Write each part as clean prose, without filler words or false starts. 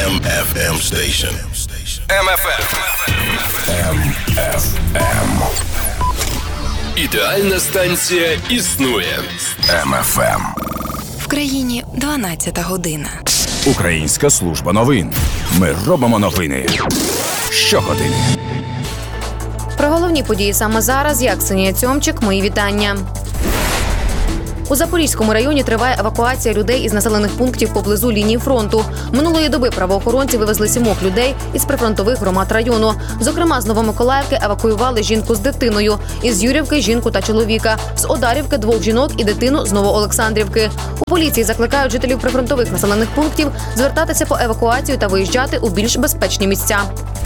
MFM station. MFM. Ідеальна станція існує. MFM. В країні 12 година. Українська служба новин. Ми робимо новини щогодини. Про головні події саме зараз, я Ксенія Цьомчик, мої вітання. У Запорізькому районі триває евакуація людей із населених пунктів поблизу лінії фронту. Минулої доби правоохоронці вивезли 7 людей із прифронтових громад району. Зокрема, з Новомиколаївки евакуювали жінку з дитиною, із Юрівки – жінку та чоловіка, з Одарівки – 2 жінок і дитину з Новоолександрівки. У поліції закликають жителів прифронтових населених пунктів звертатися по евакуацію та виїжджати у більш безпечні місця.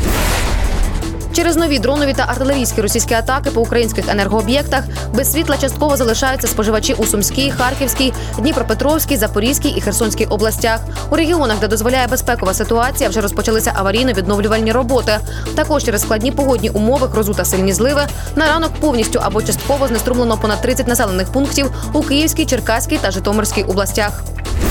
Через нові дронові та артилерійські російські атаки по українських енергооб'єктах без світла частково залишаються споживачі у Сумській, Харківській, Дніпропетровській, Запорізькій і Херсонській областях. У регіонах, де дозволяє безпекова ситуація, вже розпочалися аварійно-відновлювальні роботи. Також через складні погодні умови, грозу та сильні зливи на ранок повністю або частково знеструмлено понад 30 населених пунктів у Київській, Черкаській та Житомирській областях.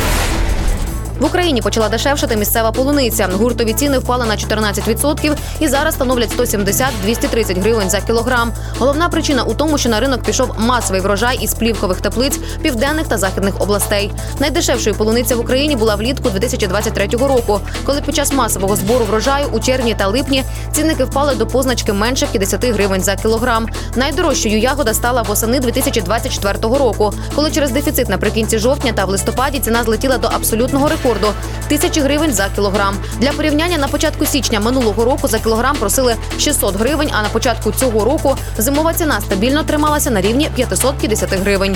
В Україні почала дешевшати місцева полуниця. Гуртові ціни впали на 14% і зараз становлять 170-230 гривень за кілограм. Головна причина у тому, що на ринок пішов масовий врожай із плівкових теплиць південних та західних областей. Найдешевшою полуниця в Україні була влітку 2023 року, коли під час масового збору врожаю у червні та липні цінники впали до позначки менше 50 гривень за кілограм. Найдорожчою ягода стала восени 2024 року, коли через дефіцит наприкінці жовтня та в листопаді ціна злетіла до абсолютного рекорду – 1000 гривень за кілограм. Для порівняння, на початку січня минулого року за кілограм просили 600 гривень, а на початку цього року зимова ціна стабільно трималася на рівні 550 гривень.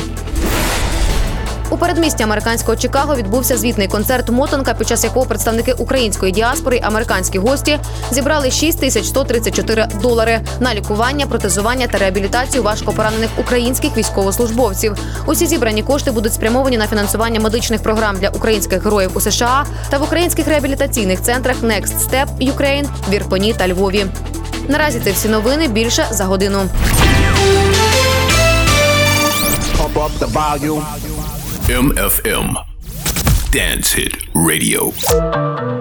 У передмісті американського Чикаго відбувся звітний концерт «Мотанка», під час якого представники української діаспори і американські гості зібрали $6134 на лікування, протезування та реабілітацію важкопоранених українських військовослужбовців. Усі зібрані кошти будуть спрямовані на фінансування медичних програм для українських героїв у США та в українських реабілітаційних центрах Next Step Ukraine в Ірпені та Львові. Наразі це всі новини, більше за годину. MFM. Dance Hit Radio.